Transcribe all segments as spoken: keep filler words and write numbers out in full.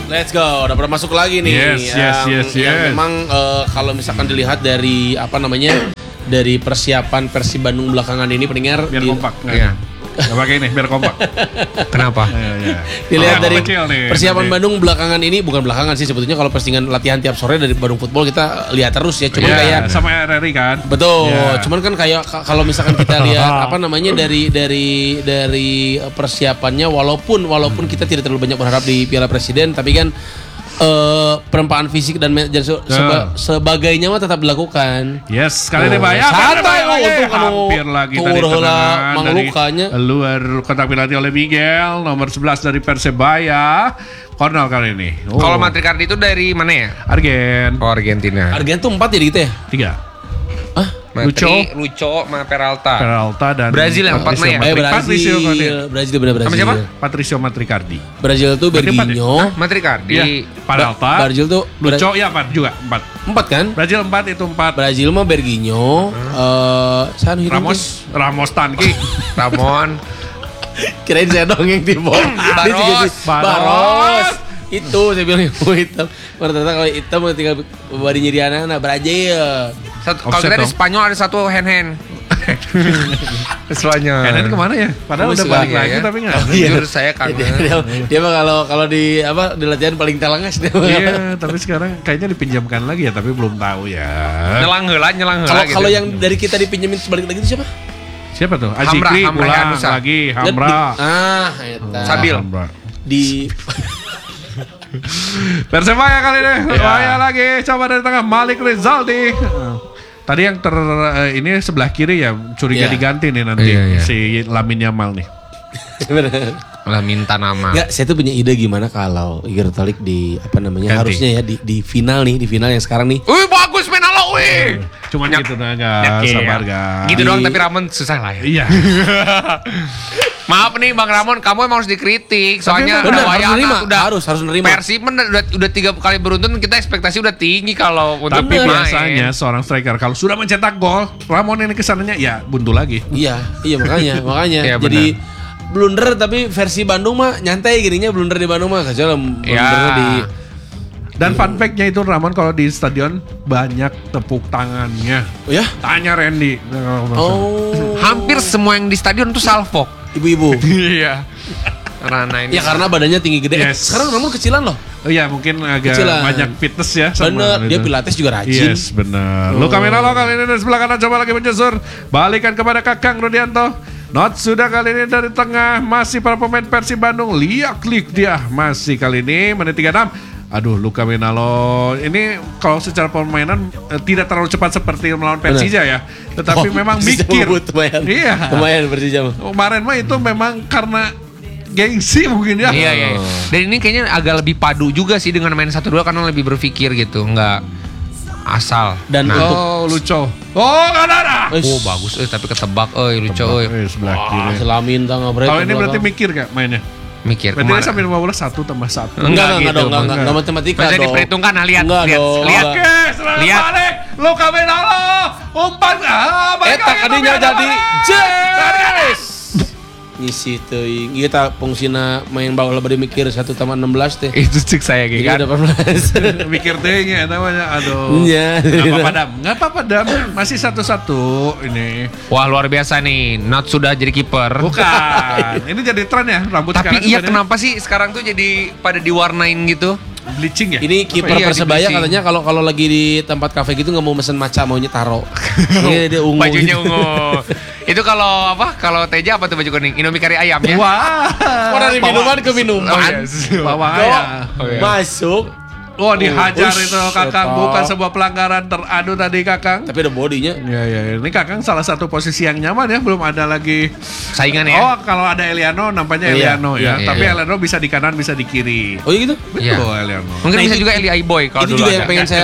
Let's go, udah pernah masuk lagi nih. Yes, yes, yes, yang yes. memang uh, kalau misalkan dilihat dari apa namanya dari persiapan Persib Bandung belakangan ini pendengar Biar di- kompak. Iya. Gak pakai ini, biar kompak. Kenapa? Iya, iya. Dilihat Oh, dari kecil nih, persiapan nanti. Bandung belakangan ini, bukan belakangan sih sebetulnya, kalau postingan latihan tiap sore dari Bandung Football kita lihat terus ya. Cuman Iya, kayak sama R R I kan. betul, Iya. cuman kan kayak ka- kalau misalkan kita lihat apa namanya dari dari dari persiapannya, walaupun walaupun kita tidak terlalu banyak berharap di Piala Presiden, tapi kan eh, perempaan fisik dan, me- dan se- seba- sebagainya mah tetap dilakukan. Yes, sekali Oh, deh bayar. santai, oh, untung anu hampir lagi tur tadi heula tendangan Mang dari Lukanya. luar kotak penalti oleh Miguel, nomor sebelas dari Persebaya. Corner kali ini. Oh. Kalau Matrikardi itu dari mana ya? Argen. Oh, Argentina. Argen tuh empat ya gitu ya? Tiga. Ah, Matri, Lucho. Lucho, sama Peralta. Peralta dan Brazil yang empat, Patricio Maya? eh Matri- Patricio Brazil, Matri- Brazil benar Brazil. Sama siapa? Patricio Matricardi. Brazil tuh Berarti empat ya? Berginho. Matrikardi. Iya. Peralta. Ba- Brazil tuh Bra- Lucho ya empat juga empat. empat kan? Brazil empat itu empat. Brazil mah Berginho, eh San Hitung Ramos Ramos Tanki. Ramon. kirain saya dong yang timbul. Dia juga Baros. sih, Baros. Itu saya bilang yang hitam. Mana ternyata kalau hitam tinggal bari nyiri anak Brazil. Satu, kalau Offset kita di dong. Spanyol ada satu hand hand. Spanyol. Kenen kemana ya? Padahal Kamu udah suka balik ya, lagi ya? tapi nggak. ada. Jujur saya kangen. Dia, dia, dia mah kalau kalau di apa di latihan paling telangas dia. mah. Iya, tapi sekarang kayaknya dipinjamkan lagi ya, tapi belum tahu ya. Nyelang heula, nyelang heula Kalau gitu. kalau yang dari kita dipinjemin sebalik lagi itu siapa? Siapa tuh? Hamra, Azikri Hamra pulang Hanusa. lagi, Dia Hamra. di- Ah, eta. Sabil. Hamra. Di Persebaya kali ini, Iya. Persebaya lagi, coba dari tengah Malik Rizaldi. Tadi yang ter eh, ini sebelah kiri ya curiga Iya. diganti nih nanti Iya, iya. si Lamine Yamal nih. lah minta nama. Enggak, saya tuh punya ide gimana kalau Igor Tolik di apa namanya Ganti. harusnya ya di, di final nih, di final yang sekarang nih. Wih bagus main halo wih. Cuman Nyak- gitu dah, gak Nyak- sabar iya. gak. Gitu doang tapi Ramon susah lah ya. Iya. Maaf nih Bang Ramon, kamu emang harus dikritik. Soalnya Benar, Wayana harus nerima, udah harus harus nerima. Persib men udah, udah tiga kali beruntun, kita ekspektasi udah tinggi kalau untuk Tapi main. biasanya seorang striker kalau sudah mencetak gol, Ramon ini kesananya ya buntu lagi. Iya, iya makanya, makanya. Iya, Jadi blunder tapi versi Bandung mah nyantai gininya, blunder di Bandung mah kacau lah blundernya Ya. di Dan fun fact-nya itu Ramon kalau di stadion banyak tepuk tangannya. Oh ya? Tanya Randy. Oh. Hampir semua yang di stadion tuh salfok. Ibu-ibu. Iya. Rana ini. Ya karena badannya tinggi gede. Eh, Yes. sekarang namun kecilan loh. Oh iya mungkin agak Kecilan. banyak fitness ya. sama Bener, dia itu. pilates juga rajin. Yes benar. Oh. Luka Menalo kali ini dari sebelah kanan coba lagi menyusur. Balikan kepada Kakang Rudianto. Not sudah kali ini dari tengah. Masih para pemain Persib Bandung. Liak-lik dia. Masih kali ini menit tiga puluh enam. Aduh Luka Menalo. Ini kalau secara permainan eh, tidak terlalu cepat seperti melawan Persija ya. Tetapi Oh, memang Persija mikir. ngebut, lumayan. Iya. Lumayan Persija mah. Kemarin mah itu memang karena gengsi mungkin ya. Iya, iya. iya. Dan ini kayaknya agak lebih padu juga sih dengan main satu dua karena lebih berpikir gitu, nggak asal. Dan Nah, untuk Oh lucu. Oh nggak ada. Eh, oh bagus, eh tapi ketebak, eh lucu, eh Eh, sebelah kiri. Wah, Selamin tangga break. Kalau ini berarti mikir gak mainnya? mikir. Berarti kemana- dia sampai lima belas satu tambah satu. Enggak, enggak, gitu, enggak dong, enggak, enggak, enggak. enggak matematika Bisa dong. diperhitungkan, nah, lihat, Enggak lihat, dong, lihat. enggak. Oke, serangan Lihat. balik. Luka Menalo. Umpan. Ah, balik Eta lagi, kadinya tapi ada jadi balik. Jess. Ngisi teuing. Ieu tah fungsina main bawah lebih mikir satu tambah enam belas teh. Itu cek saya Ini gitu kan. delapan belas. Mikir teuing ya namanya. Aduh. Iya. Enggak apa-apa Dam. Enggak apa-apa Dam. Masih satu-satu ini. Wah luar biasa nih, Not sudah jadi kiper. Bukan. Ini jadi tren ya rambut Tapi sekarang. iya sebenarnya. kenapa sih sekarang tuh jadi pada diwarnain gitu? Bleaching ya? Ini kiper Iya, Persebaya di katanya kalau kalau lagi di tempat kafe gitu nggak mau mesen matcha, maunya taro. Ini dia ungu. Bajunya gitu. ungu. Itu kalau apa? Kalau Teja apa tuh baju kuning? Indomie kari ayam ya? Wah. Oh, dari minuman ke minuman. Oh, yes. Bawang Go, ayam. Oh, iya. masuk. Oh dihajar Ush, itu Kakang. setan. Bukan sebuah pelanggaran teradu tadi Kakang. Tapi ada bodinya. Ya ya, ini Kakang salah satu posisi yang nyaman ya, belum ada lagi. Saingan ya? Oh, kalau ada Eliano nampaknya Iya, Eliano iya, ya. iya, Tapi iya. Eliano bisa di kanan, bisa di kiri. Oh iya gitu? Iya. Betul Eliano. Mungkin Nah, bisa itu- juga Eli Aiboy kalau Itu dulu juga ada. yang pengen saya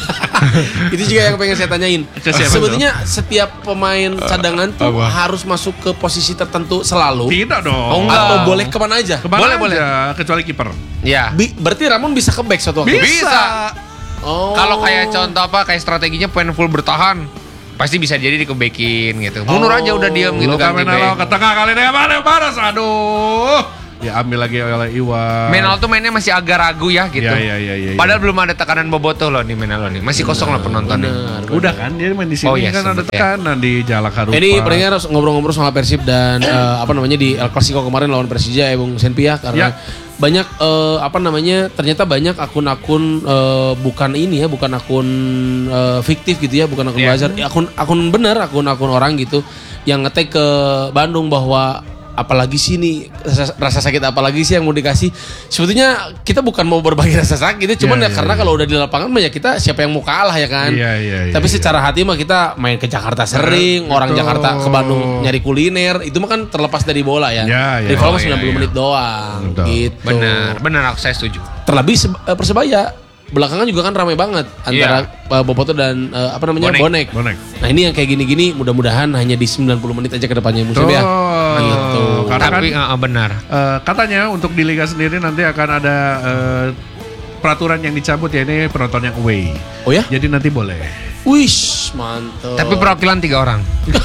Itu juga yang pengen saya tanyain. Itu siapa Sebetulnya setiap pemain cadangan tuh apa? harus masuk ke posisi tertentu selalu. Tidak dong. Oh, enggak. Atau boleh kemana aja? Kemana Boleh, aja, boleh. kecuali kiper. Iya. Bi- berarti Ramon bisa ke back suatu waktu. Bisa. Oh. Kalau kayak contoh apa kayak strateginya point full bertahan, pasti bisa jadi dikebekin gitu. Mundur Oh. aja udah diam gitu Luka ganti Menalo back. ke tengah kali ini mana Baras. Aduh. diambil lagi oleh Iwan. Menal tuh mainnya masih agak ragu ya gitu. Iya, iya, iya, iya, iya. Padahal belum ada tekanan bobotoh loh di Menal nih. Masih kosong loh penontonnya. Benar, benar. Udah kan dia main di sini Oh, iya, kan ada sempet ya. tekanan di Jalak Harupa. Ini paling harus ngobrol-ngobrol soal Persib dan eh, apa namanya di El Clasico kemarin lawan Persija ya Bung Senpi ya karena Ya. banyak eh, apa namanya ternyata banyak akun-akun eh, bukan ini ya bukan akun eh, fiktif gitu ya bukan akun Ya. buzzer ya, akun akun bener akun-akun orang gitu yang ngetek ke Bandung bahwa apalagi sih nih rasa, rasa sakit apalagi sih yang mau dikasih sebetulnya kita bukan mau berbagi rasa sakit itu cuman Ya, ya, ya, karena ya. kalau udah di lapangan mah ya kita siapa yang mau kalah ya kan Iya, iya, iya, tapi iya. secara hati mah kita main ke Jakarta sering orang betul. Jakarta ke Bandung nyari kuliner itu mah kan terlepas dari bola ya. Ya, ya. Rival mah Oh, iya, sembilan puluh iya. menit doang Betul. gitu. Benar, benar aku saya setuju. Terlebih Se- eh, Persebaya belakangan juga kan ramai banget antara eh, Boboto dan eh, apa namanya Bonek. Bonek. Bonek. Nah, ini yang kayak gini-gini mudah-mudahan hanya di sembilan puluh menit aja ke depannya musim ya. Betul. Gitu. Karena Tapi kan eh, benar. eh, katanya untuk di Liga sendiri nanti akan ada eh, peraturan yang dicabut ya ini penonton yang away. Oh ya? Jadi nanti boleh. Wish, mantap. Tapi perwakilan tiga orang.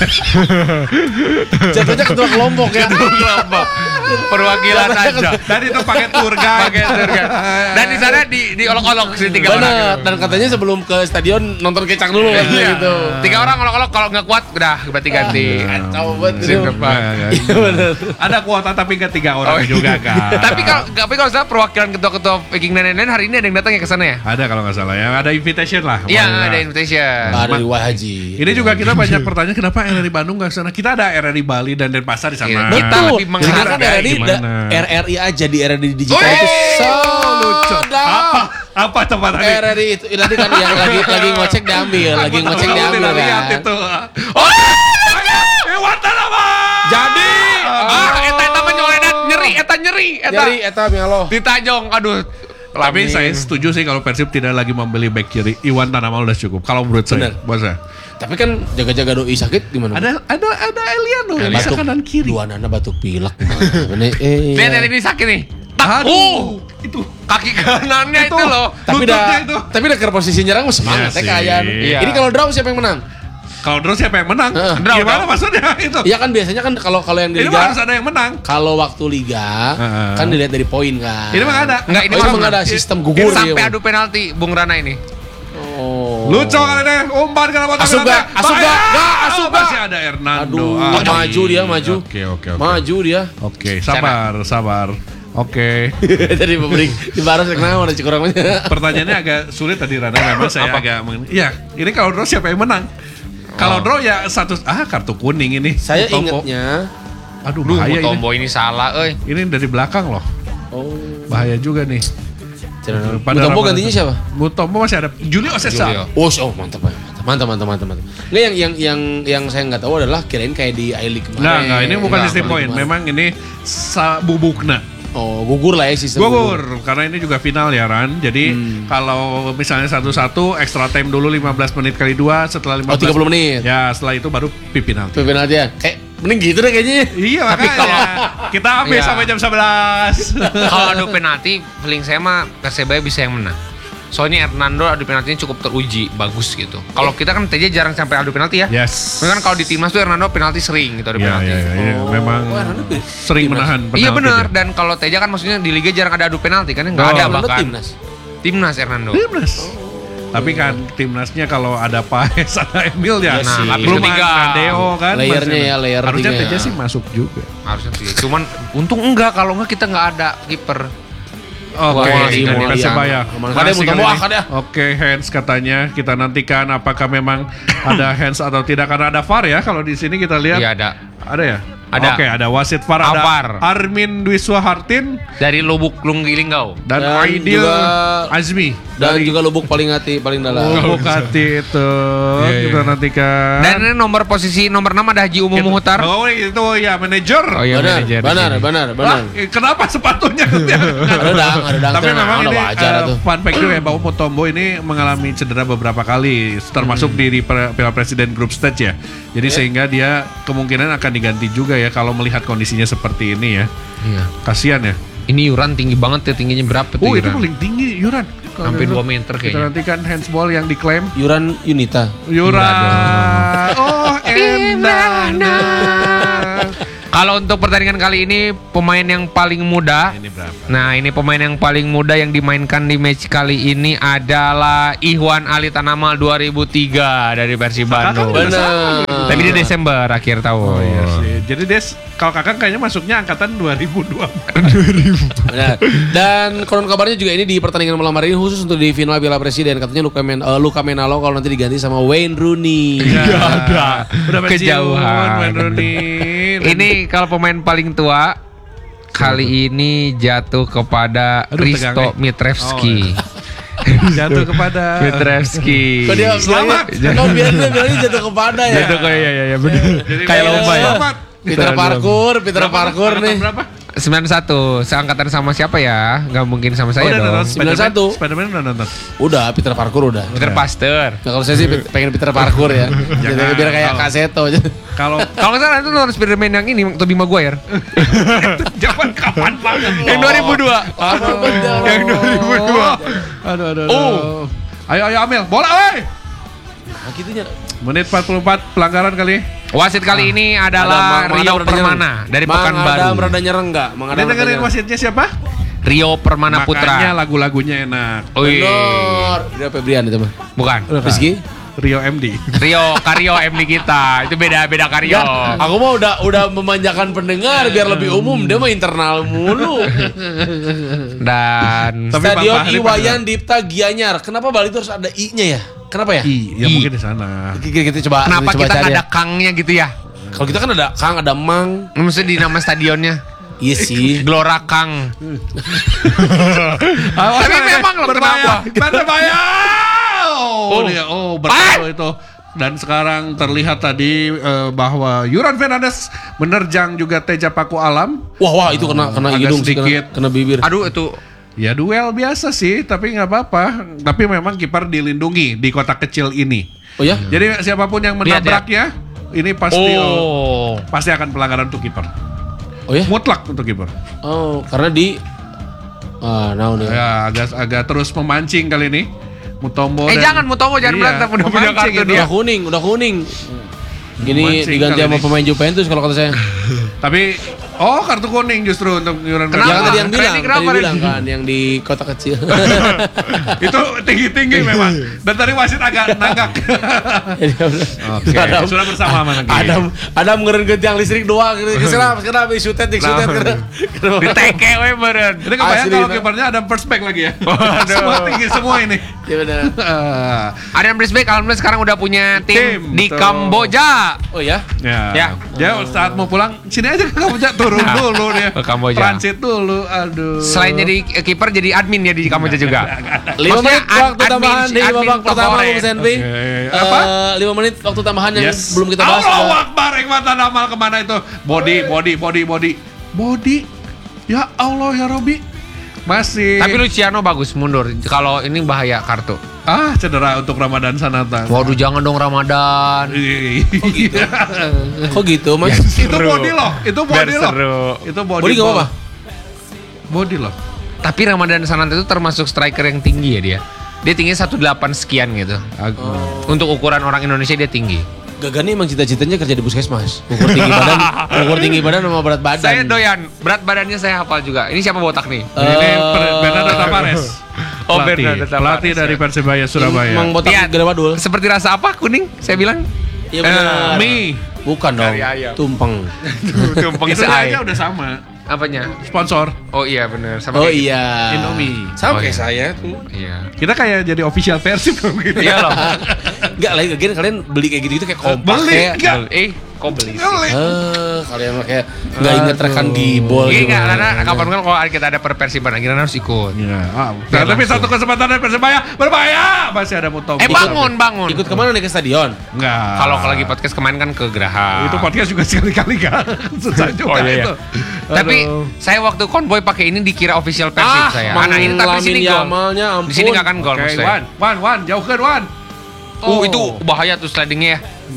jatuhnya ketua kelompok ya. Kelompok. Perwakilan aja. Dan itu pakai tour guide. Pakai tour guide. Dan di sana di di olok-olok sih tiga orang. Benar. Dan katanya sebelum ke stadion nonton kecak dulu kan Iya. gitu. Tiga orang olok-olok kalau nggak kuat udah berarti ganti. Kacau banget Sip, itu. Pak. Nah, kan. Iya benar. Ada kuota tapi nggak tiga orang Oh, iya. juga kan. Tapi kalau tapi kalau saya perwakilan ketua-ketua Viking dan lain-lain hari ini ada yang datang ya ke sana ya? ada kalau nggak salah ya ada invitation lah. Iya, Pokoknya. ada invitation. Ada di Wah Haji. Ini juga kita banyak pertanyaan kenapa R R I Bandung nggak ke sana? Kita ada R R I Bali dan Denpasar di sana. Iya, Betul. Kita lebih Jadi kan menghargai R R I gimana. da- R R I aja di R R I digital Wih! itu so lucu. Apa? Apa tempat tadi? R R I itu tadi kan yang lagi lagi ngocek diambil, lagi Aku ngocek tahu, diambil tidak lihat kan. itu. Oh, Iwan Tanama. Jadi ah, eta eta mah nyoledan nyeri, eta nyeri, eta. dari eta mialo. Di Tajong, aduh. Tapi Lamin. saya setuju sih kalau Persib tidak lagi membeli back kiri. Iwan Tanama udah cukup. Kalau menurut saya, Benar. buat saya. Tapi kan jaga-jaga doi sakit gimana? Ada ada ada Eliano Nah, bisa batuk kanan kiri. Dua nana batuk pilek. Mana? Eh. Lihat yang ini sakit nih. Tak, Aduh, uh, itu. kaki kanannya itu, loh. Tapi lututnya dah, itu. tapi dah ke posisi nyerang mah semangat Iya ya sih. kayaan. Iya. Ini kalau draw siapa yang menang? Kalau terus siapa yang menang? Heeh. Draw, Gimana draw. maksudnya itu? Iya kan biasanya kan kalau kalau yang di Ini mah liga harus ada yang menang. kalau waktu liga Heeh. kan dilihat dari poin kan. Ini mah nggak ada. Enggak, ini Oh, mah emang ada sistem gugur sampai ya, adu penalti Bung Rana ini. Oh. Lucu kali deh, umpan ke dalam Asup gak? Asup gak? Gak, asup gak? Masih ada Hernando. Aduh, Ah, maju dia, maju. Oke, oke, oke. Maju dia. Oke, sabar, sabar. Oke. Tadi pemberi di baras kenapa ada cikurang aja. Pertanyaannya agak sulit tadi Rana, memang saya Apa? agak mengen- Iya, ini kalau draw siapa yang menang? Kalau draw ya satu ah kartu kuning ini. Saya Mutombo. ingatnya Aduh, Duh, bahaya ini. Mutombo ini salah, euy. Ini dari belakang loh. oh Bahaya juga nih. Pada Mutombo Ramadan. gantinya siapa? Mutombo masih ada Julio Cesar. Julio. Oh, oh mantap, mantap, mantap, mantap, mantap, mantap. Nggak yang yang yang yang saya nggak tahu adalah kirain kayak di I-League kemarin. Nah, enggak, ini bukan Nggak, sistem kemarin poin. kemarin. Memang ini sa- bubukna. Oh, gugur lah ya sistem Gugur, karena ini juga final ya Ran. Jadi Hmm. kalau misalnya satu-satu extra time dulu lima belas menit kali dua setelah lima Oh, belas tiga puluh menit. Ya, setelah itu baru penalti. Penalti ya. Kayak mending gitu deh kayaknya. Iya, Tapi makanya kalau- kita habis Iya. sampai jam sebelas. Kalau adu penalti, feeling saya mah Persebaya bisa yang menang. Soalnya Hernando adu penaltinya cukup teruji, bagus gitu. Kalau kita kan T J jarang sampai adu penalti ya. Yes. Kan kalau di timnas tuh Hernando penalti sering gitu adu Iya, penalti. iya, iya. Oh, Memang wah, Hernando di- sering timnas. menahan penalti. Iya benar. dia. Dan kalau T J kan maksudnya di liga jarang ada adu penalti kan? Nggak Oh. ada Hernando bahkan. timnas. Timnas Hernando. Timnas. Tapi kan timnasnya kalau ada Paes, ada Emil ya. Iya sih. lapis belum ketiga. ada Deo kan. Layernya masih- ya, layer Harusnya tiga T J ya. sih masuk juga. Harusnya sih. Cuman untung enggak kalau enggak kita nggak ada kiper. Oke, Wah, dari ini Molian. Persebaya. Aman. Masih Kadeh, Mutombo, kali ah, ini. kadeh. Oke, hands katanya kita nantikan apakah memang ada hands atau tidak karena ada V A R ya. Kalau di sini kita lihat Iya ada. ada ya. Ada. Oke, ada wasit V A R, ada Alvar. Armin Dwi Suhartin Dari Lubuk Lunggilinggau. dan, Dan Aidil juga- Azmi Dan dari juga lubuk paling hati paling dalam. Lubuk Hati itu. Iya, iya. Kita nantikan. Dan ini nomor posisi nomor enam ada Haji Umum Kita- Muhtar. Oh, itu ya manajer. Oh, iya. Benar, manajer di benar, sini. benar, Lah, benar. eh, kenapa sepatunya? Ada dang, ada dang. Tapi Tenang, memang udah ini wajar eh, tuh. fun fact juga ya bahwa Mutombo ini mengalami cedera beberapa kali termasuk di, di Piala Piala Presiden Group Stage ya. Jadi sehingga dia kemungkinan akan diganti juga ya kalau melihat kondisinya seperti ini ya. Iya. Kasihan ya. Ini Yuran tinggi banget ya, tingginya berapa tuh Oh, itu Yuran? paling tinggi Yuran. Kalau Sampai gitu, dua meter Kita kayaknya. nantikan handsball yang diklaim Yuran Yunita. Yuran. Enggak Oh, Endana. Kalau untuk pertandingan kali ini pemain yang paling muda. Ini berapa? Nah, ini pemain yang paling muda yang dimainkan di match kali ini adalah Ihwan Ali Tanamal dua ribu tiga dari Persib Bandung. Benar. Tapi di Desember akhir tahun. Oh iya sih. Jadi Des, kalau kakak kayaknya masuknya angkatan dua ribu dua. Benar. Dan konon kabarnya juga ini di pertandingan malam hari ini khusus untuk di final Piala Presiden katanya Luka, Men, uh, Luka Menalo kalau nanti diganti sama Wayne Rooney. Enggak ada. Udah pensiun, Kejauhan. Wayne Rooney. Ini kalau pemain paling tua kali ini jatuh kepada Aduh, Risto tegang, eh. Mitrevski. Jatuh kepada Mitrevski. Kok dia Selamat. Kok biar dia bilangnya jatuh kepada ya. Jatuh kayak ya ya ya benar. Jadi Kayak Wayne lomba ya. Selamat. Peter Parkour, Peter Berapa? Parkour Angkatan nih. Berapa? sembilan puluh satu, seangkatan sama siapa ya? Gak mungkin sama saya udah dong. nonton sembilan puluh satu. Spider-Man udah nonton. Udah, Peter Parkour udah. Peter Pasteur. Nah, kalau saya sih pengen Peter Parkour ya. Jadi Jangan. biar kayak Kalau- Kaseto aja. Kalau Kalau nggak salah itu nonton Spider-Man yang ini, Tobey Maguire. zaman kapan banget Yang dua ribu dua. Yang dua ribu dua. Aduh aduh. aduh. Oh. Ayo ayo Amel, bola woi. Nah, gitunya. Menit empat puluh empat pelanggaran kali. Wasit kali ini adalah Ada Mang Rio Adam rada Permana nyereng. dari Mang Pekanbaru. Adam rada nyereng enggak? Mang Ini Adam rada dengerin nyereng. wasitnya siapa? Rio Permana Makanya Putra. lagu-lagunya enak. Wih. Bener. Rio Febrian itu mah. Bukan. Rizky? Rio M D. Rio Kario M D kita. Itu beda-beda Kario. Ya, aku mah udah udah memanjakan pendengar biar lebih umum. Dia mah internal mulu. Dan Tapi Bang Stadion Fahri Iwayan Dipta Gianyar. Kenapa Bali itu harus ada I-nya ya? Kenapa ya? I, ya I. mungkin di sana. Kita, kita coba kenapa coba kita cari nggak ya. ada Kangnya gitu ya? Kalau kita kan ada Kang, ada Mang. Maksudnya di nama stadionnya Iya sih. Gelora Kang. Awas, Tapi eh, memang loh, berbahaya. kenapa? Berbahaya. Oh, Oh. dia, oh betul itu. Dan sekarang terlihat tadi eh, bahwa Yuran Fernandes menerjang juga Teja Paku Alam. Wah wah itu kena kena Agak hidung sih, sedikit. kena, kena bibir. Aduh itu Ya duel biasa sih, tapi nggak apa-apa. Tapi memang kiper dilindungi di kota kecil ini. Oh ya? Jadi siapapun yang Lihat, menabraknya, ini pasti Oh. pasti akan pelanggaran untuk kiper. Oh ya? Mutlak untuk kiper. Oh karena di ah nah udah. Ya agak agak terus memancing kali ini. Mutombo Eh dan- jangan Mutombo jangan Iya, berantem udah punya memancing kartu itu. dia. Udah kuning, udah kuning. Gini Mancing diganti kali sama ini. pemain Juventus kalau kata saya. Tapi oh kartu kuning justru untuk Yuran Kenapa? Yang tadi yang bilang, Randy, kenapa, tadi bilang Randy? kan yang di kota kecil. Itu tinggi-tinggi memang. Dan tadi wasit agak nanggak. Jadi udah. Oke, Adam, sudah bersama sama lagi. Adam, Adam ngeren ke tiang listrik doang. Kenapa? Kenapa? Sutet, sutet. Di T K we meureun. Ini kebayang Asli, kalau nah. kipernya ada first back lagi ya. Waduh. Semua tinggi semua ini. Ya benar. Ah, Adam Brisbane alhamdulillah sekarang udah punya tim, Tim, di betul. Kamboja. Oh ya? ya. Ya. Dia saat mau pulang sini aja ke Kamboja turun dulu dia. Ke Kamboja. Transit dulu. Aduh. Selain jadi eh, kiper jadi admin ya di Kamboja juga. Lima Maksudnya menit ad- waktu admin- tambahan di admin babak pertama Tokore. Bung Senpi. Oke, apa? Eh, lima menit waktu tambahan yang Yes. belum kita bahas. Allahu Udah. Akbar, Ikhwatan Amal kemana itu? Body, body, body, body. Body. Ya Allah ya Robi. Masih. Tapi Luciano bagus mundur. Kalau ini bahaya kartu. Ah, cedera untuk Ramadan Sananta. Waduh jangan dong Ramadan. Iya. Kok gitu, Mas? Itu body loh, itu body Biar loh. seru. Itu body. Body gak ball. apa-apa? Body loh. Tapi Ramadan Sananta itu termasuk striker yang tinggi ya dia. Dia tinggi satu delapan sekian gitu. Untuk ukuran orang Indonesia dia tinggi. Gagani emang cita-citanya kerja di puskesmas. Ukur tinggi badan, ukur tinggi badan sama berat badan. Saya doyan, berat badannya saya hafal juga. Ini siapa botak nih? Eh, Ini Per- Bernardo Tavares. Oh, Pelatih. Bernardo Tavares, Pelatih dari ya. Persebaya Surabaya. Emang botak Iya. gede badul. Seperti rasa apa kuning? Saya bilang. Iya benar. Eh, mie. Bukan dong. Dari ayam. Tumpeng. Tumpeng Itu seai. aja udah sama. Apanya? Sponsor Oh iya benar. Sama Oh kayak gitu. iya. Indomie. Sama Oh, kayak iya. saya tuh. Iya. Kita kayak jadi official versi dong gitu. Iya loh. Enggak lagi again kalian beli kayak gitu-gitu kayak kompak Beli. kayak. Enggak. Eh, kok beli sih? Beli. Eh, kalian mah kayak enggak inget rekan gibol Iya enggak, gimana. karena kapan-kapan kalau kita ada perpersiban akhirnya harus ikut. Iya. Ah, Biar nah, tapi langsung. satu kesempatan dari Persebaya berbahaya. Masih ada Mutombo. Eh bangun, bangun. Ikut kemana nih ke stadion? Enggak. Kalau lagi podcast kemarin kan ke Geraha. itu podcast juga sekali-kali kan. Susah juga Oh, iya, iya. itu. Tapi Aduh. saya waktu konvoy pakai ini dikira official Persib Ah, saya. Mang Mana ini tapi Lamin sini gol. Yamalnya, ampun. Di sini nggak akan gol Oke, maksud Wan, saya. Wan, Wan, jauhkan Wan. Oh, itu bahaya tuh slidingnya ya. Hmm,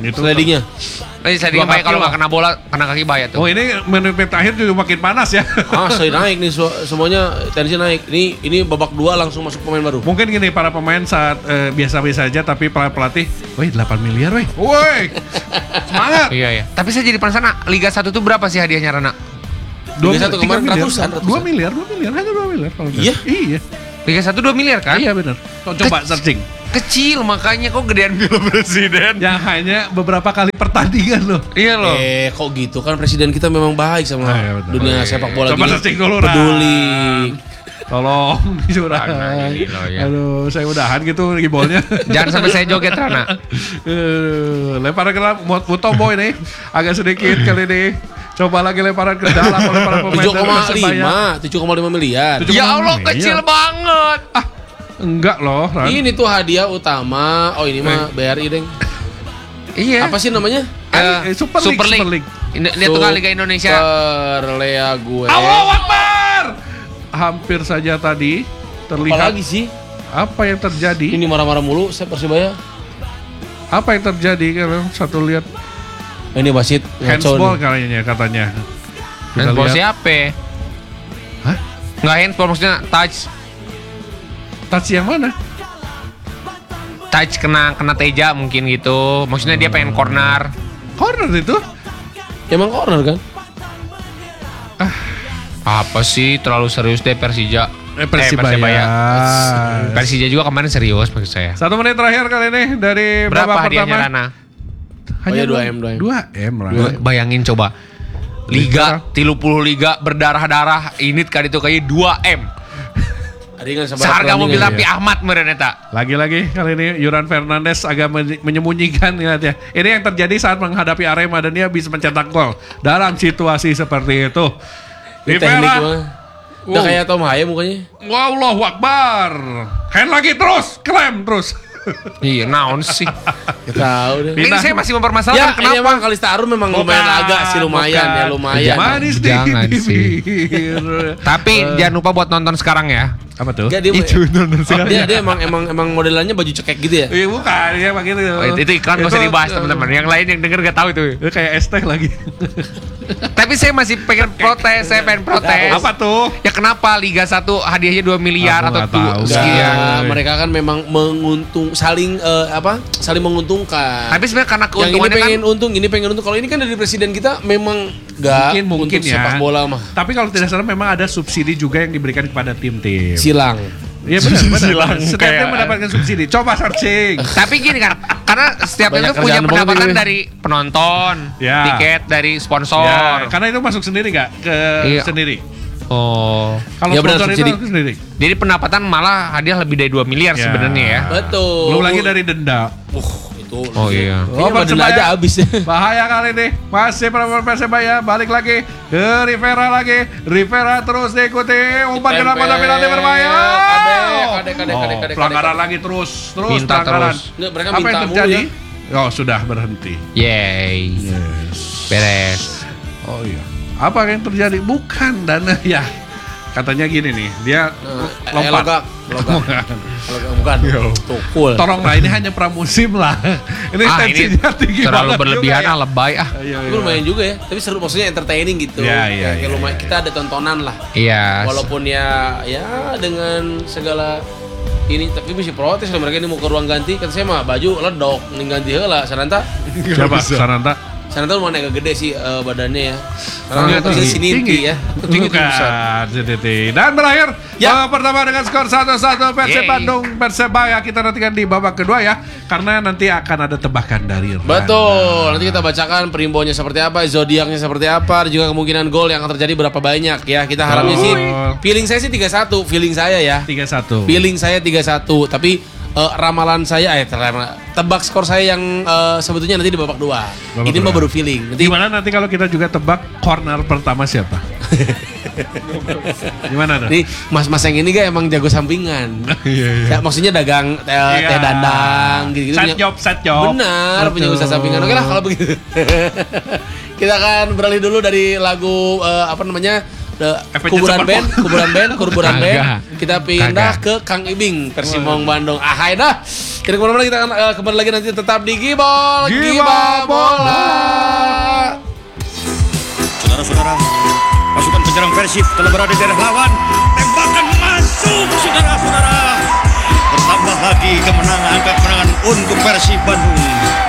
Itu slidingnya. Eh, sliding Dua bahaya kaki kalau lah. nggak kena bola, kena kaki bahaya tuh. Oh ini menit akhir juga makin panas ya. Ah, saya naik nih su- semuanya tensi naik. Ini ini babak dua langsung masuk pemain baru. Mungkin gini para pemain saat eh, biasa-biasa aja tapi para pelatih, woi delapan miliar woi. Woi. Semangat. Iya, iya. Tapi saya jadi penasaran, Liga satu tuh berapa sih hadiahnya Rana? Liga satu kemarin tiga miliar. ratusan, ratusan. dua miliar, dua miliar, hanya dua miliar kalau nggak. Iya? Iya. Liga satu dua miliar kan? Iya benar. Coba searching. Kecil makanya kok gedean Piala Presiden. Yang hanya beberapa kali pertandingan loh. Iya loh. Eh, kok gitu kan presiden kita memang baik sama Ah, iya, betul. dunia Oh, iya. sepak bola Coba gini. searching dulu, Ran. Peduli. Tolong curang. Rana ini loh ya. Aduh, saya udahan gitu gibolnya. Jangan sampai saya joget Rana. Eh, lemparan ke dalam Mutombo ini agak sedikit kali ini. Coba lagi lemparan ke dalam oleh para pemain tujuh dari koma Persebaya. lima, tujuh koma lima miliar. Tujuh- Ya Allah Iya. kecil banget. Ah, enggak loh, Ran. Ini tuh hadiah utama. Oh, ini mah B R I, Deng. Iya. Apa sih namanya? Eh, Eh, Super League, Super League. Super League. Ini dia tuh kan Liga Indonesia. Super Lea gue. Allahu Akbar. Hampir saja tadi terlihat Apalagi sih? apa yang terjadi. Ini marah-marah mulu saya Persibaya. Apa yang terjadi kalau satu lihat Ini wasit ngaco handsball nih. kayaknya katanya. Kita Handball lihat. siapa? Hah? Nggak handball maksudnya touch. Touch yang mana? Touch kena kena teja mungkin gitu. Maksudnya dia pengen corner. Corner itu? Emang corner kan? Apa sih terlalu serius deh Persija. Eh, Persibaya. Persija juga kemarin serius maksud saya. Satu menit terakhir kali ini dari Berapa babak hadiahnya pertama. Rana? Oh iya, dua M, dua M. dua M, Ran. Ba- Bayangin coba. Liga, tiga puluh liga berdarah-darah, ini kali itu kayak dua M. Ringan sama Seharga mobil pertandingan. tapi Ahmad mereneta. Lagi-lagi kali ini Yuran Fernandes agak men- menyembunyikan ya. Ini yang terjadi saat menghadapi Arema dan dia bisa mencetak gol dalam situasi seperti itu. Ini teknik Rivera. mah. Udah Wow. kayak Tom Haye mukanya. Wallahu Akbar. Hand lagi terus, klaim terus. Iya, naon sih. Ya tahu deh. Ini Pindah. saya masih Ya, mempermasalahkan ini kenapa. emang Kalista Arum memang lumayan Bukan, agak sih lumayan bukan. ya lumayan. Manis di Jangan sih. bibir. Tapi jangan lupa buat nonton sekarang ya. Apa tuh? Enggak dia, nonton dia dia emang emang emang modelannya baju cekek gitu ya. Iya bukan, ya begitu. Oh, itu, itu iklan gak usah dibahas teman-teman. Yang lain yang denger gak tahu itu. Itu kayak es teh lagi. Tapi saya masih pengen protes, saya pengen protes. Apa tuh? Ya kenapa Liga satu hadiahnya dua miliar Aku atau nggak tuh tahu. sekian? Iya. Nah, mereka kan memang menguntung saling eh, apa? Saling menguntungkan. Tapi sebenarnya karena yang ini keuntungannya pengen kan untung, ini pengen untung. Kalau ini kan dari presiden kita memang enggak Mungkin mungkin untuk ya. sepak bola mah. Tapi kalau tidak salah memang ada subsidi juga yang diberikan kepada tim-tim. Silang. Iya benar, benar. Silang Setiap kayak- tim mendapatkan subsidi. Coba searching. tapi gini kan, karena setiap Banyak itu punya kerjaan pendapatan banget ini. dari penonton, Ya. tiket dari sponsor. Ya, karena itu masuk sendiri nggak ke Iya. sendiri. Oh. Kalau Ya, benar, sponsor itu subsidi. masuk sendiri. Jadi pendapatan malah hadiah lebih dari dua miliar Ya. sebenarnya ya. Betul. Belum lagi dari denda. Uh, itu. Oh iya. Ini Oh, oh, Persebaya. aja habis. Bahaya kali ini. Masih perempuan Persebaya. Balik lagi ke Rivera lagi. Rivera terus diikuti. Umpan ke dalam kotak penalti berbahaya. Kadek, kadek, kadek, Oh, kadek, kadek, pelanggaran kadek. lagi terus. Terus Minta pelanggaran. terus. Nggak, mereka Apa minta yang mulu terjadi? ya. Oh, sudah berhenti. Yeay. Beres. Oh iya. Apa yang terjadi? Bukan dana ya. Katanya gini nih, dia Nah, lompat. elogak, elogak. Elogak, bukan. Yo. Tukul. Tolong lah, ini hanya pramusim lah. Ini Ah ini tensinya tinggi terlalu banget berlebihan juga ya. ah lebay ah. Iya, Tapi iya. lumayan juga ya. Tapi seru maksudnya entertaining gitu. Iya, iya, Kayak- kayak iya, lumayan iya. kita ada tontonan lah. Iya. Walaupun ya ya dengan segala ini tapi mesti protes lah mereka ini mau ke ruang ganti kata saya mah baju ledok ning ganti heula Sananta. Siapa? Sananta? Sananta lumayan agak gede sih eh, badannya ya. Oh, Karena itu itu tinggi. sininti ya. Tinggi tuh besar. Bukan, C T T. Dan berakhir Ya. babak pertama dengan skor satu satu Persib Yeay. Bandung Persebaya. Kita nantikan di babak kedua ya, karena nanti akan ada tebakan dari Rana. Betul. Nanti kita bacakan perimbonya seperti apa, zodiaknya seperti apa, dan juga kemungkinan gol yang akan terjadi berapa banyak ya. Kita harapnya sih Betul. feeling saya sih tiga satu, feeling saya ya. tiga satu. Feeling saya tiga satu, tapi eh, ramalan saya eh terlama- tebak skor saya yang eh, sebetulnya nanti di babak dua. Babak Ini mah kedua. baru feeling. Nanti Gimana nanti kalau kita juga tebak corner pertama siapa? Gimana tuh? nih mas-mas yang ini kan emang jago sampingan. Iya, iya. Ya, maksudnya dagang teh, Iya. teh dandang gitu-gitu. Set punya- job, set job. Benar, punya Betul. usaha sampingan. Oke lah kalau begitu. Kita akan beralih dulu dari lagu eh, apa namanya de- Efeknya kuburan Super band, Bowl. kuburan band, kuburan band. Kagak. Kita pindah Kagak. ke Kang Ibing Persimong Bandung. Ah, hai dah. Kita kemana-mana kita akan eh, kembali lagi nanti tetap di Gibol, Gibol Gibol Bola. Saudara-saudara, pasukan penyerang Persib telah berada di daerah lawan. Tembakan masuk, saudara-saudara. Bertambah lagi kemenangan, angka kemenangan untuk Persib Bandung.